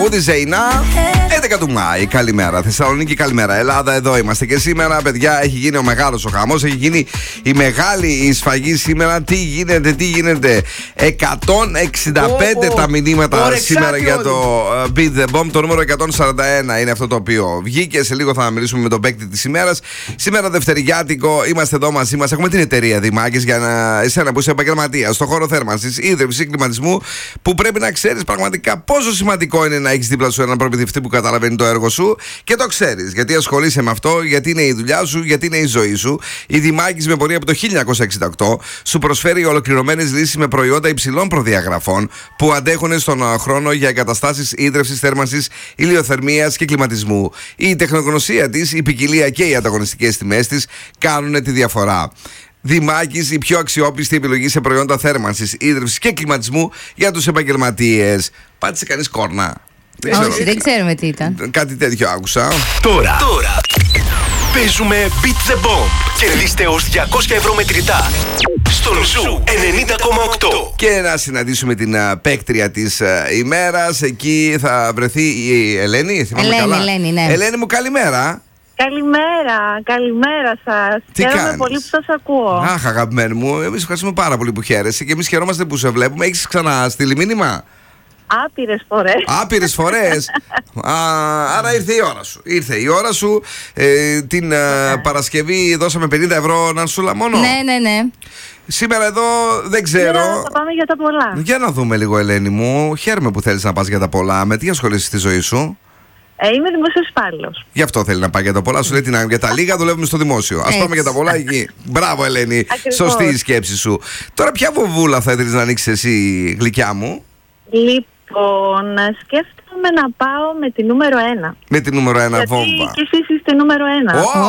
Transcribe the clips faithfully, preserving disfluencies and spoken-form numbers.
τραγούδι Ζεϊνά. έντεκα του Μάη, καλημέρα. Θεσσαλονίκη, καλημέρα. Ελλάδα, εδώ είμαστε. Και σήμερα, παιδιά, έχει γίνει ο μεγάλος ο χαμός. Έχει γίνει η μεγάλη η σφαγή σήμερα. Τι γίνεται, τι γίνεται. εκατόν εξήντα πέντε oh, oh. τα μηνύματα oh, σήμερα exactly. για το uh, Beat the Bomb. Το νούμερο εκατόν σαράντα ένα είναι αυτό το οποίο βγήκε. Σε λίγο θα μιλήσουμε με τον παίκτη της ημέρας. Σήμερα Δευτεριάτικο, είμαστε εδώ μαζί μας. Έχουμε την εταιρεία Δημάκης για να, εσένα που είσαι επαγγελματίας στον χώρο θέρμανσης, ίδρυψης, κλιματισμού, που πρέπει να ξέρεις πραγματικά πόσο σημαντικό είναι να έχεις δίπλα σου έναν προμηθευτή που καταλαβαίνει το έργο σου και το ξέρεις. Γιατί ασχολείσαι με αυτό, γιατί είναι η δουλειά σου, γιατί είναι η ζωή σου. Η Δημάκης με πορεία από το χίλια εννιακόσια εξήντα οκτώ σου προσφέρει ολοκληρωμένες λύσεις με προϊόντα υψηλών προδιαγραφών που αντέχουν στον χρόνο για εγκαταστάσεις ίδρυυσης, θέρμανσης, ηλιοθερμίας και κλιματισμού. Η τεχνογνωσία της, η ποικιλία και οι ανταγωνιστικές τιμές της κάνουν τη διαφορά. Δημάκης, η πιο αξιόπιστη επιλογή σε προϊόντα θέρμανσης, ίδρυυσης και κλιματισμού για τους επαγγελματίες. Πάτησε κανείς κόρνα? Δεν Όχι, ξέρω. δεν ξέρουμε τι ήταν. Κάτι τέτοιο άκουσα. Τώρα, τώρα. Παίζουμε Beat the Bomb. Κερδίστε ως διακόσια ευρώ μετρητά στον Ζου ενενήντα κόμμα οκτώ. Και να συναντήσουμε την uh, παίκτρια της uh, ημέρας. Εκεί θα βρεθεί η Ελένη. Ελένη, καλά. Ελένη, ναι. Ελένη μου, καλημέρα. Καλημέρα, καλημέρα σας. Τι Χαίρομαι κάνεις? πολύ που σας ακούω. Αχ, αγαπημένη μου, εμείς ευχαριστούμε πάρα πολύ που χαίρεσαι και εμείς χαιρόμαστε που σε βλέπουμε. Έχεις ξαναστείλει μήνυμα? Άπειρες φορές. Άπειρες φορές. Α, άρα ήρθε η ώρα σου. Ήρθε η ώρα σου. Ε, την ε, Παρασκευή δώσαμε πενήντα ευρώ να σου μόνο. Ναι, ναι, ναι. Σήμερα εδώ δεν ξέρω. Σήμερα θα πάμε για τα πολλά. Για να δούμε λίγο, Ελένη μου. Χαίρομαι που θέλεις να πας για τα πολλά. Με τι ασχολείσαι στη ζωή σου? Ε, είμαι δημόσιος υπάλληλος. Γι' αυτό θέλει να πάει για τα πολλά. Σου λέει την για τα λίγα δουλεύουμε στο δημόσιο. Ας πάμε για τα πολλά εκεί. Μπράβο, Ελένη. Ακριβώς. Σωστή η σκέψη σου. Τώρα, ποια βομβούλα θα ήθελες να ανοίξεις εσύ, γλυκιά μου? Λοιπόν, σκέφτομαι να πάω με τη νούμερο ένα. Με τη νούμερο ένα βόμβα. Γιατί και εσείς είστε νούμερο ένα. Oh,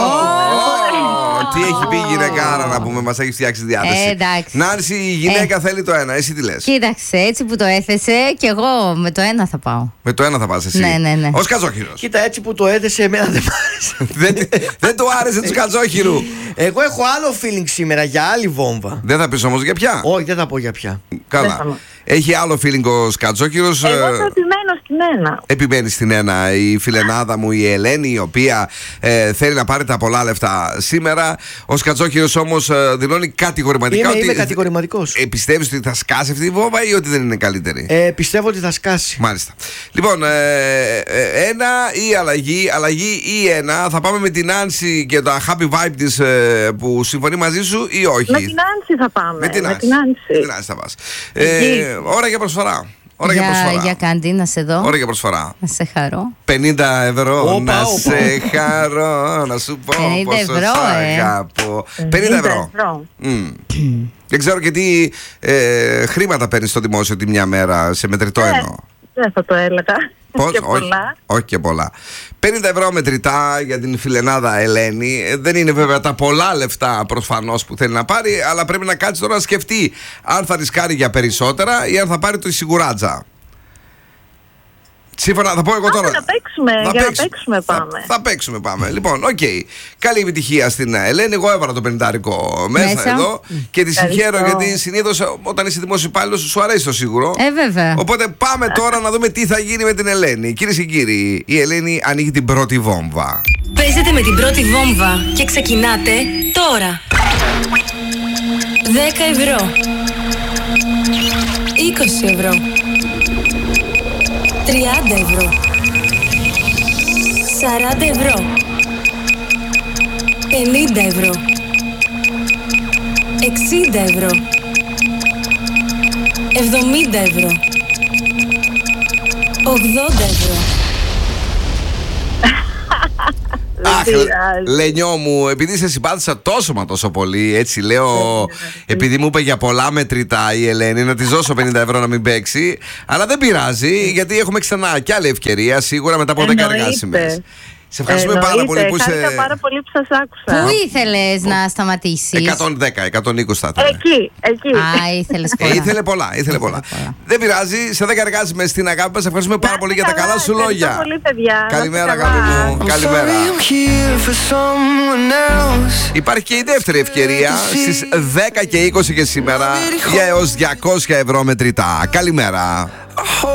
oh, τι έχει πει η γυναικάρα να πούμε, μας έχει φτιάξει διάθεση. Ε, εντάξει. Νάνση, η γυναίκα ε. θέλει το ένα, εσύ τι λες? Κοίταξε, έτσι που το έθεσε, και εγώ με το ένα θα πάω. Με το ένα θα πας εσύ? Ναι, ναι, ναι. Ως κατζόχυρος. Κοίτα, έτσι που το έθεσε, εμένα δεν μ' άρεσε. δεν, δεν του άρεσε του κατζόχυρου. Εγώ έχω άλλο feeling σήμερα για άλλη βόμβα. Δεν θα πεις όμως για ποια? Όχι, δεν θα πω για ποια. Καλά. Έχει άλλο feeling ο Σκατζόχυρος. Εγώ θα επιμένω στην ένα. Επιμένει στην ένα η φιλενάδα μου η Ελένη, η οποία ε, θέλει να πάρει τα πολλά λεφτά σήμερα. Ο Σκατζόχυρος όμως ε, δηλώνει κατηγορηματικά είμαι, ότι. Είμαι κατηγορηματικός. Ε, πιστεύεις ότι θα σκάσει αυτή η βόμβα ή ότι δεν είναι καλύτερη? Ε, πιστεύω ότι θα σκάσει. Μάλιστα. Λοιπόν, ε, ε, ένα ή αλλαγή, αλλαγή ή ένα. Θα πάμε με την Άνση και τα happy vibe της ε, που συμφωνεί μαζί σου ή όχι? Με την Άνση θα πάμε. Με την Άνση. Με την Άνση θα πας. Ε, ώρα για προσφορά. Ώρα για, για προσφορά. Για κάντι, να σε δω. Ώρα για προσφορά. Να σε χαρώ. πενήντα ευρώ. Οπα, να οπα. σε χαρώ. Να σου πω πενήντα πόσο ευρώ, σ' ε. αγαπώ. πενήντα ευρώ. Mm. Δεν ξέρω και τι ε, χρήματα παίρνεις στο δημόσιο τη μια μέρα σε μετρητό εννοώ. Δεν θα το έλεγα. Πώς? Και όχι, πολλά. όχι και πολλά. πενήντα ευρώ μετρητά για την φιλενάδα Ελένη. Ε, Δεν είναι βέβαια τα πολλά λεφτά προφανώς που θέλει να πάρει, αλλά πρέπει να κάτσει τώρα να σκεφτεί αν θα ρισκάρει για περισσότερα ή αν θα πάρει το σιγουράτζα. Σύμφωνα, θα πω εγώ τώρα. Πάμε να παίξουμε, θα για παίξουμε. να παίξουμε πάμε. Θα, θα παίξουμε πάμε. Λοιπόν, οκ. Okay. Καλή επιτυχία στην Ελένη. Εγώ έβαλα το πενηντάρικο μέσα, Μέσα. εδώ και τη συγχαίρω Ευχαριστώ. γιατί συνήθως όταν είσαι δημόσιο υπάλληλος σου αρέσει το σίγουρο. Ε, βέβαια. Οπότε πάμε τώρα να δούμε τι θα γίνει με την Ελένη. Κυρίες και κύριοι, η Ελένη ανοίγει την πρώτη βόμβα. Παίζετε με την πρώτη βόμβα και ξεκινάτε τώρα. δέκα ευρώ. είκοσι ευρώ. τριάντα ευρώ. σαράντα ευρώ. πενήντα ευρώ. εξήντα ευρώ. εβδομήντα ευρώ. ογδόντα ευρώ. Αχ, πειράζει. Λενιό μου, επειδή σε συμπάθησα τόσο μα τόσο πολύ, έτσι λέω, επειδή μου είπε για πολλά μετρητά η Ελένη, να τη δώσω πενήντα ευρώ να μην παίξει. Αλλά δεν πειράζει, γιατί έχουμε ξανά κι άλλη ευκαιρία, σίγουρα μετά από δέκα εργάσιμες. Σε ευχαριστούμε Εννοείται. πάρα πολύ που είσαι. Χάρηκα πάρα πολύ που σας άκουσα. Πού ήθελες να σταματήσεις? εκατόν δέκα, εκατόν είκοσι θα ήθελε. Εκεί, εκεί. Α, ήθελες πολλά. Ε, ήθελε πολλά, ήθελε πολλά. πολλά. Δεν πειράζει, σε δέκα εργάσιμες στην αγάπη μας. Ευχαριστούμε πάρα πολύ για τα καλά σου λόγια. Ευχαριστώ πολύ, παιδιά. Καλημέρα, Να είστε καλά. αγάπη μου. Καλημέρα. Υπάρχει και η δεύτερη ευκαιρία στις δέκα και είκοσι και σήμερα για έως διακόσια ευρώ μετρητά. Καλημέρα.